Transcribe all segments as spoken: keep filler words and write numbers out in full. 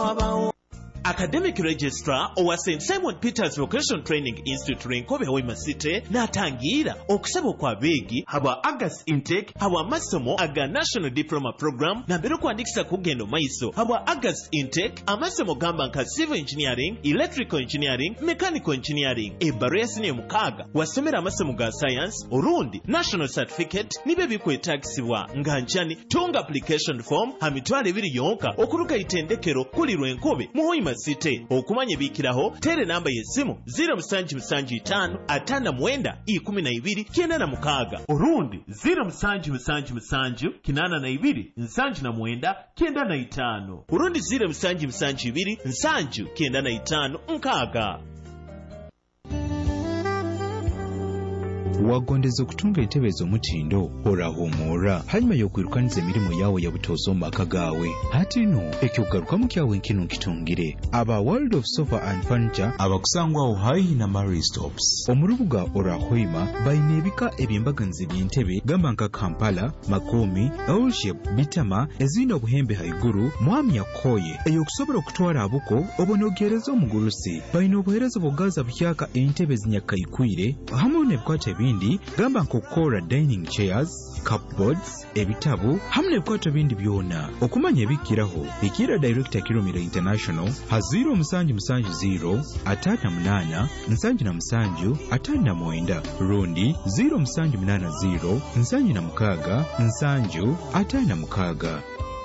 wabawo. Academic Registrar owa Saint Simon Peter's Vocational Training Institute Renkobe Hoima City natangira okusaba kwa begi haba August intake haba masomo aga National Diploma Program na mbere kwandikisa kugendo maiso haba August intake amasomo gamba nka Civil Engineering, Electrical Engineering, Mechanical Engineering. Ebaro yasine mukaga wasomera amasomo ga Science orundi National Certificate nibe bikwetagisibwa nganjani tunga application form hamitwale biri yonka okuruka itendekero kuli Renkobe Muhoima City. Okumanye bikiraho tere namba yesimu zero musanji musanji tano atana mwenda ikumi na ibiri kienda na mukaga orundi zero musanji musanji musanji kinana na ibiri nsanji na mwenda kienda na itano urundi zero musanji musanji ibiri nsanji kienda na itano nkaga. Wagondeza okutunga entebe ez'omutindo orahumura hanyuma y'okwirukaniza emirimu yawe ya butozo mu maka gawe. Hati no ekyogarukamu kyawe nkino nkitungire aba World of Sofa and Furniture abakusangwa Ohio na Mary Stops omurubuga orahoima bayina ebika ebyembaganizi by'entebe gamba nka Kampala, Makomi, L-shape, Bitama ezirina obuhembe haiguru mwami yakoye eyokusobola okutwala abuko obonogereza omugulusi bayina obuherezo bwogaza buhyaka entebe zinyakaikwire hamwe n'ebikwata bindi gamba nkokora dining chairs, cupboards, ebitabu hamwe n'ebikwata bindi byona. Okumanya ebikiraho ikira Director Kilomira International ha zero musanju musanju zero atana munana nsanju na musanju atana mwenda rundi zero musanju munana zero nsanju na mukaga nsanju atana mukaga.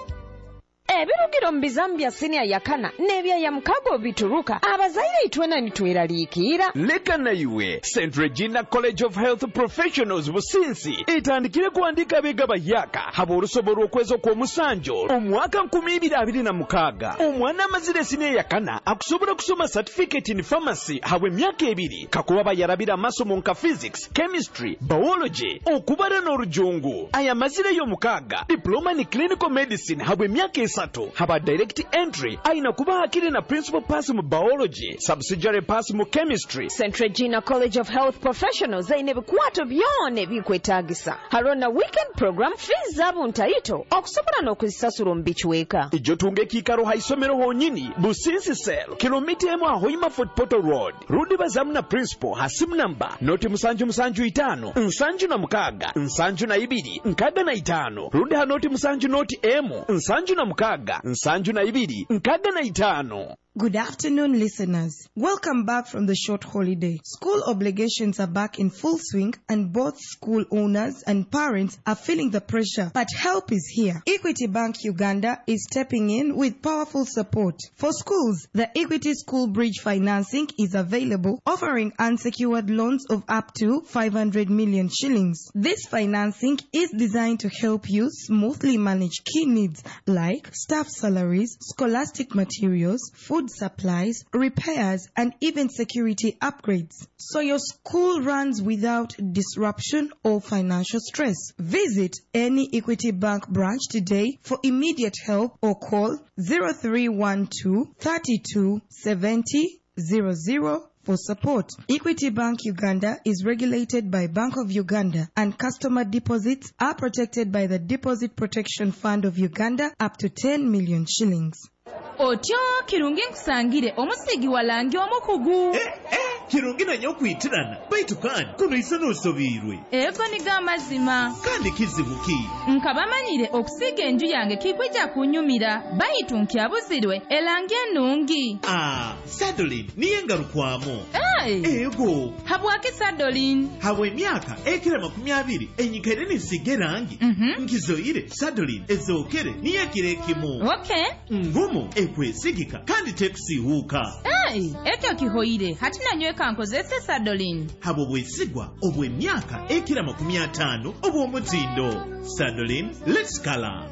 Ebirugiro mbizambia senior yakana nebya ya mukago bituruka abazaire itwena nitweraliikira leka na iwe Saint Regina College of Health Professionals Businsi itandikire kuandika bega bayaka habo rusoboro okwezo kwa musanjo omwaka nkumi ibiri abiri na mukaga omwana amazire senior yakana akusobora kusoma certificate in pharmacy habo emyaka ebiri kakuba bayarabira amasomo nka physics, chemistry, biology okubara n'orujungu aya mazire yo mukaga diploma in clinical medicine habo emyaka esatu haba direct entry aina kuba hakiri na principal pass mu biology subsidiary pass mu chemistry. Saint Regina College of Health Professionals aine bikwato byone bikwetagisa harona weekend program fees zabo ntaito okusobola n'okuzisasura mbichweka ijo tunge kikaro haisomero honyini Businsi Cell kilomita emu ahoima Fort Portal Road rudi bazamu na principal hasimu namba noti musanju musanju itano nsanju na mukaga nsanju na ibiri nkaga na itano rudi hanoti musanju noti emu nsanju na mukaga nsanju na ibiri nkaga na itano. Good afternoon, listeners. Welcome back from the short holiday. School obligations are back in full swing and both school owners and parents are feeling the pressure, but help is here. Equity Bank Uganda is stepping in with powerful support. For schools, the Equity School Bridge financing is available, offering unsecured loans of up to five hundred million shillings. This financing is designed to help you smoothly manage key needs like staff salaries, scholastic materials, food supplies, repairs, and even security upgrades, so your school runs without disruption or financial stress. Visit any Equity Bank branch today for immediate help or call zero three one two, three two seven zero zero zero for support. Equity Bank Uganda is regulated by Bank of Uganda, and customer deposits are protected by the Deposit Protection Fund of Uganda up to ten million shillings. Otyo kirungi nkusangire omusigi walangi omukugu. Eh eh kirungi nanyo kwitirana baitu kandi kuno isano osobirwe. Ego ni gamazima kandi kizibuki. Nkabamanyire okusiga enju yange kikwijja kunyumira baitu nkyabuzirwe elangi ennungi. Ah, Sadolin niye ngarukwamo. Hey. Ego habwaki Sadolin habwe emyaka ekira makumi abiri enyikere nisige rangi mm -hmm. nkizoire Sadolin ezokere niye kirekimu. Okay ngumu ekwesigika kandi tekusihuka. Hey, ekyo kihoire hati nanyweka nkozese Sadolin habo bwesigwa obwe emyaka ekira makumi atano obw'omutindo. Sadolin, let's color.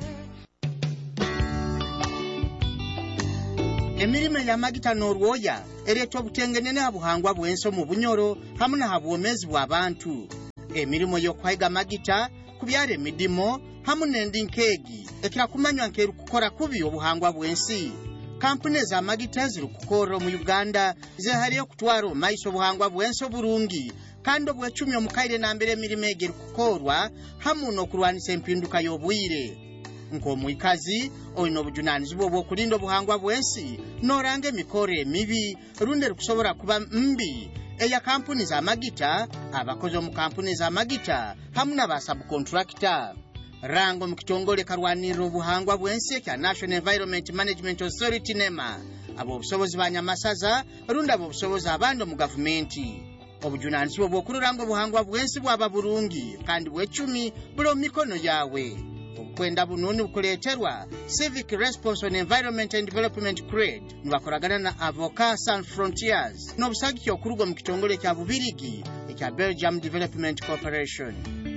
Emirime ya magita n'orwoya ereetwa obutengenene habuhangwa bw'enso mu bunyoro hamwe na habwomezi bw'abantu. Emirimo y'okwayiga magita kubyara emidimo hamwe n'endi nkeegi ekira kumanywa nk'erukukora kubi obuhangwa bw'ensi. Kampuni za magita zirukukora mu Uganda zehariyo kutwara maiso obuhangwa bw'ensi obulungi kandi obwecumi omukaire nambere emirimo egerukukorwa hamwe n'okulwanisa empinduka y'obwire. nk'omwikazi olina obujunaanizibwa obw'okulinda obuhangwa bw'ensi n'oranga emikoro emibi lundi erikusobola kuba mbi eya kampuni z'amagita abakozi omu kampuni z'amagita hamu n'abasabukontrakita rango mu kitongole karwanirira obuhangwa bw'ensi ekya National Environment Management Authority nema ab'obusobozi ba Nyamasaza lundi ab'obusobozi abandi mu gavumenti obujunaanizibwa obw'okuluranga obuhangwa bw'ensi bwaba bulungi kandi bw'ecumi buli mu mikono yawe obukwenda bunuuni bukuleeterwa Civic Response on Environment and Development Crade nibakolagana na Avocats Sans Frontiers n'obusagiki okuruga mu kitongole kya Bubirigi ekya Belgium Development Corporation.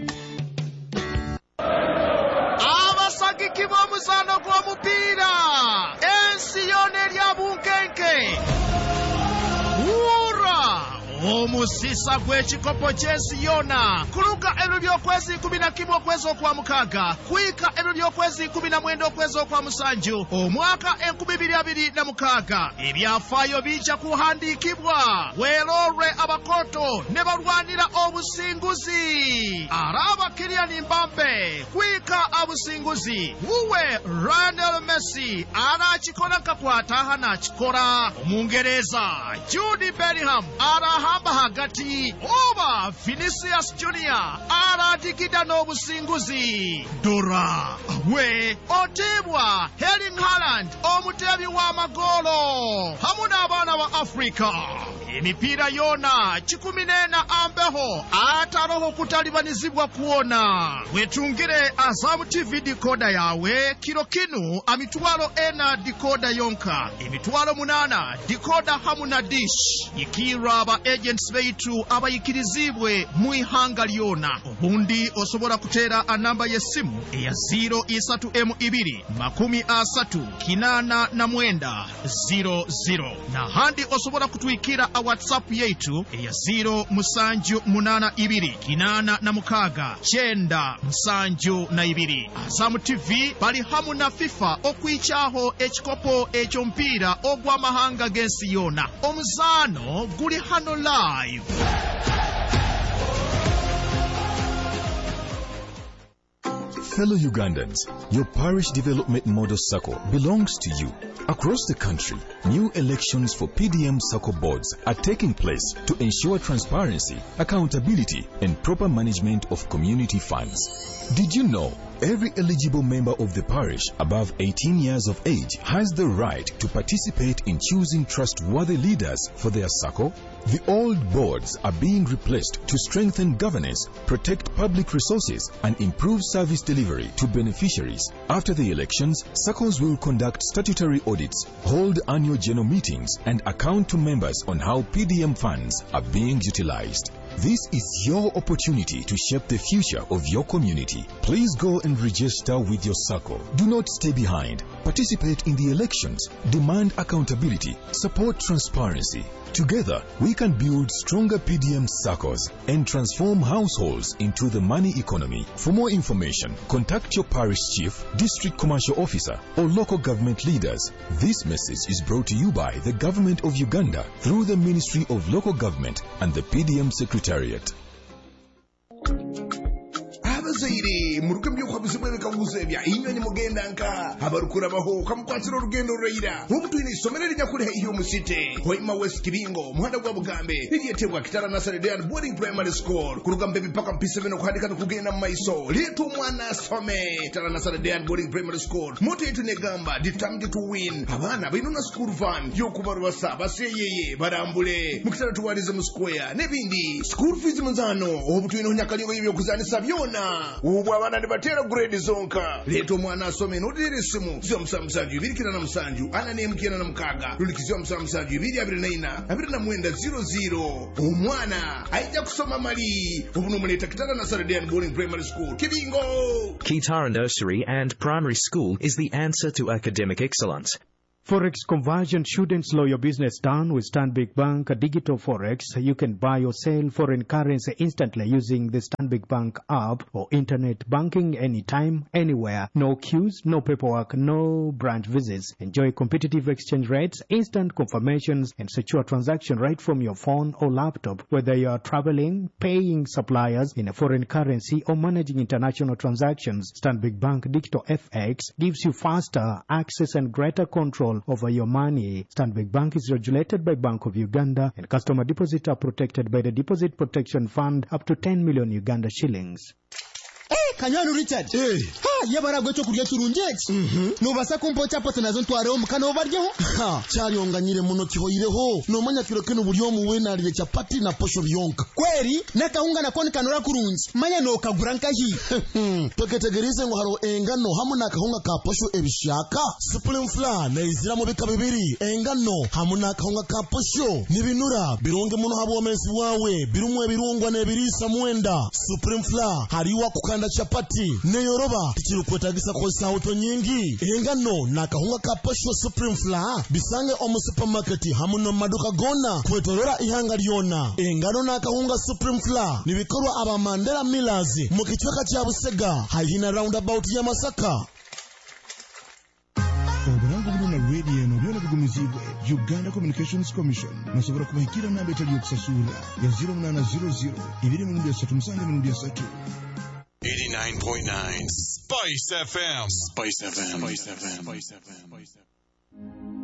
Abasagiki b'omuzaano gw'omupiira ensi yona erya bunkenke omusisa gw'ekikopo ky'ensi yona kuluga ebiro by'okwezi kumi na kimu okwezi okwa mukaaga kwika ebiro by'okwezi kumi na mwenda okwezi okwa musanju omwaka enkumi bbiri abiri na mukaaga ebyafaayo bijja kuhandiikibwa weerorwe abakoto ne balwanira obusinguzi araba Kylian Mbappe kwika obusinguzi wuwe Lionel Messi anakikola nkakwata anakikola omungereza Jude Bellingham araha hamba hagati oba Vinicius Junior aradigida n'obusinguzi Dora we otebwa Erling Haaland omutebi w'amagolo hamu n'abaana ba Afrika emipiira yona kikumi n'ena ambeho ataroho kutalibanizibwa kuona wetungire Azam T V decoder yawe kiro kinu amitwalo ena decoder yonka emitwalo munana decoder hamu na dish ikiraba agents baitu abayikirizibwe mu ihanga lyona obundi osobola kuteera anamba y'essimu eya zero isatu emu ibiri makumi asatu kinana na mwenda zero zero na handi osobola kutwikira a WhatsApp yaitu eya zero musanju munana ibiri kinana na mukaga chenda musanju na ibiri. Azam T V bali hamu na FIFA okwichaho ekikopo ekyompiira ogw'amahanga gensi yona omuzaano guli hano live. Fellow Ugandans, your parish development model circle belongs to you. Across the country, new elections for P D M circle boards are taking place to ensure transparency, accountability, and proper management of community funds. Did you know every eligible member of the parish above eighteen years of age has the right to participate in choosing trustworthy leaders for their circle? The old boards are being replaced to strengthen governance, protect public resources, and improve service delivery to beneficiaries. After the elections, circles will conduct statutory audits, hold annual general meetings, and account to members on how P D M funds are being utilized. This is your opportunity to shape the future of your community. Please go and register with your circle. Do not stay behind. Participate in the elections. Demand accountability. Support transparency. Together, we can build stronger P D M circles and transform households into the money economy. For more information, contact your parish chief, district commercial officer, or local government leaders. This message is brought to you by the Government of Uganda through the Ministry of Local Government and the P D M Secretariat. Zaidi murukambyo kwa bisubwe bikaguzebya inyoni mugenda nka abarukura baho kamukwatira urugendo rurayira omuntu ine somere lijya kuri iyo musite hoima West Kibingo muhanda gwa Bugambe iliyetegwa Kitara Nursery Day Boarding Primary School kurugambe bipaka mpise bino kuhandika no kugenda maiso litu mwana some Kitara Nursery Day Boarding Primary School moto yetu negamba determined to win abana binuna school van yo kubarwa saba seyeye barambule mukitara tuwalize mu square nebindi school fees munzano obutu ino nyakaliyo ibyo kuzanisa byona ubwo abana ndibatera grade zonka leto mwana asome nodire simu zyo musamsanju ibirikira na musanju ana ne mukina na mukaga lulikizyo musamsanju ibiri abiri na ina abiri na mwenda zero zero umwana aija kusoma mali ubuno muleta Kitara Nursery Day Boarding Primary School Kibingo. Kitara Nursery and Primary School is the answer to academic excellence. Forex conversion shouldn't slow your business down with Stanbic Bank Digital Forex. You can buy or sell foreign currency instantly using the Stanbic Bank app or internet banking anytime, anywhere. No queues, no paperwork, no branch visits. Enjoy competitive exchange rates, instant confirmations, and secure transaction right from your phone or laptop. Whether you are traveling, paying suppliers in a foreign currency, or managing international transactions, Stanbic Bank Digital F X gives you faster access and greater control over your money. Stanbic Bank is regulated by Bank of Uganda, and customer deposits are protected by the Deposit Protection Fund up to ten million Uganda shillings. Eh, Kanyanu Richard. Eh. Ha, yabara gwecho kurya turunjeje. Mhm. No basa kumpocha pose nazo ntware omukano obaryeho. Ha, cyari onganyire muno kihoyireho. No manya kiroke no buryo mu wenarire chapati na posho byonka. Kweri nakahunga nakoni kanora kurunzi. Manya no kagura nkahi. Toketegerize ngo haro engano hamwe nakahunga ka posho ebishaka. Supreme Flour na izira mu bika bibiri. Engano hamwe nakahunga ka posho nibinura bironge muno habo omezi wawe birumwe birungwa nebirisa mwenda. Supreme Flour hariwa kukanda chapati neyoroba tikirukwetagisa kosa auto nyingi. Engano nakahunga ka posho Supreme Flour bisange omu supermarket hamwe no maduka gona kwetorora ihanga lyona. Engano nakahunga Supreme Flour nibikorwa aba Mandela Millers mu kichweka kya Busega hayina roundabout ya Masaka. Oburango buno na radio no byona bigumizibwe Uganda Communications Commission nasobora kubahikira namba etali yokusasula ya zero nine zero zero ibiri mu ndia tatu musange mu ndia tatu. eighty-nine point nine Spice F M. Spice F M. Spice F M. Spice F M.